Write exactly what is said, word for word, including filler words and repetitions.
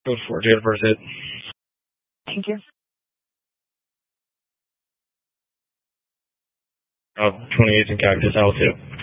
Code four, Jennifer's hit. Thank you. Uh, twenty-eight in Cactus, L two.